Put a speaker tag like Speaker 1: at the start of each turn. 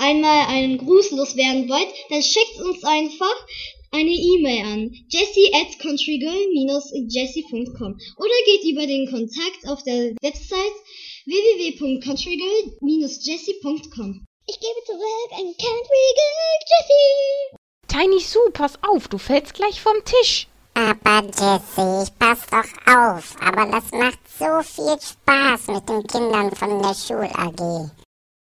Speaker 1: einmal einen Gruß loswerden wollt, dann schickt uns einfach eine E-Mail an jessie@countrygirl-jessie.com oder geht über den Kontakt auf der Website www.countrygirl-jessie.com. Ich gebe zurück an Country Girl Jessie.
Speaker 2: Tiny Sue, pass auf, du fällst gleich vom Tisch.
Speaker 3: Aber Jessie, ich pass doch auf. Aber das macht so viel Spaß mit den Kindern von der Schul-AG.